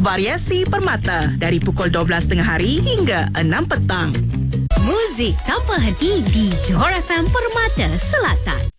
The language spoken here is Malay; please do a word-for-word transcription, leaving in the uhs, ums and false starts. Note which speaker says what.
Speaker 1: Variasi Permata dari pukul dua belas tengah hari hingga enam petang.
Speaker 2: Muzik tanpa henti di Johor F M Permata Selatan.